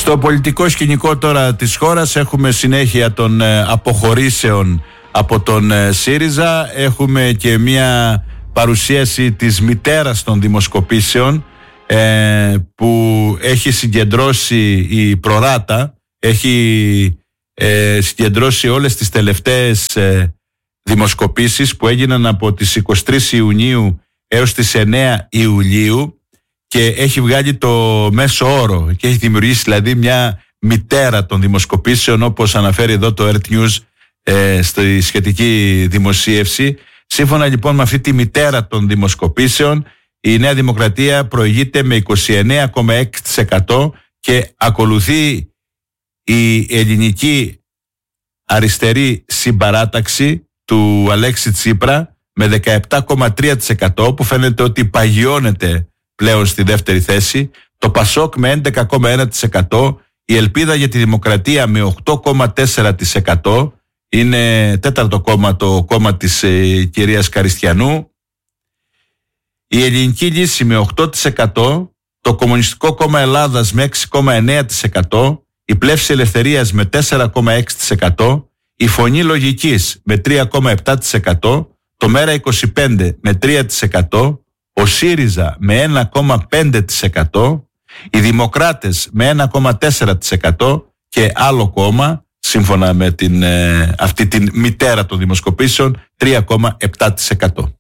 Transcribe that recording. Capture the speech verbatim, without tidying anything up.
Στο πολιτικό σκηνικό τώρα της χώρας έχουμε συνέχεια των ε, αποχωρήσεων από τον ε, ΣΥΡΙΖΑ. Έχουμε και μια παρουσίαση της μητέρας των δημοσκοπήσεων ε, που έχει συγκεντρώσει η Προράτα, έχει ε, συγκεντρώσει όλες τις τελευταίες ε, δημοσκοπήσεις που έγιναν από τις εικοστή τρίτη Ιουνίου έως τις εννέα Ιουλίου και έχει βγάλει το μέσο όρο και έχει δημιουργήσει δηλαδή μια μητέρα των δημοσκοπήσεων, όπως αναφέρει εδώ το Earth News ε, στη σχετική δημοσίευση. Σύμφωνα λοιπόν με αυτή τη μητέρα των δημοσκοπήσεων, η Νέα Δημοκρατία προηγείται με είκοσι εννέα κόμμα έξι τοις εκατό και ακολουθεί η ελληνική αριστερή συμπαράταξη του Αλέξη Τσίπρα με δεκαεπτά κόμμα τρία τοις εκατό, που φαίνεται ότι παγιώνεται πλέον στη δεύτερη θέση, το Πασόκ με έντεκα κόμμα ένα τοις εκατό, η Ελπίδα για τη Δημοκρατία με οκτώ κόμμα τέσσερα τοις εκατό, είναι τέταρτο κόμμα το κόμμα της ε, κυρίας Καριστιανού, η Ελληνική Λύση με οκτώ τοις εκατό, το Κομμουνιστικό Κόμμα Ελλάδας με έξι κόμμα εννέα τοις εκατό, η Πλεύση Ελευθερίας με τέσσερα κόμμα έξι τοις εκατό, η Φωνή Λογικής με τρία κόμμα επτά τοις εκατό, το Μέρα είκοσι πέντε με τρία τοις εκατό, ο ΣΥΡΙΖΑ με ένα κόμμα πέντε τοις εκατό, οι Δημοκράτες με ένα κόμμα τέσσερα τοις εκατό και άλλο κόμμα, σύμφωνα με την, ε, αυτή την μητέρα των δημοσκοπήσεων, τρία κόμμα επτά τοις εκατό.